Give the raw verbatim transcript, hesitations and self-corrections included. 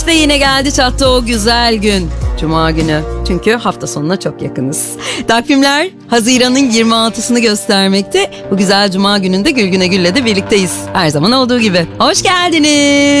İşte yine geldi çattı o güzel gün. Cuma günü. Çünkü hafta sonuna çok yakınız. Takvimler Haziran'ın yirmi altısını göstermekte. Bu güzel Cuma gününde Gülgüne Gül'le de birlikteyiz. Her zaman olduğu gibi. Hoş geldiniz.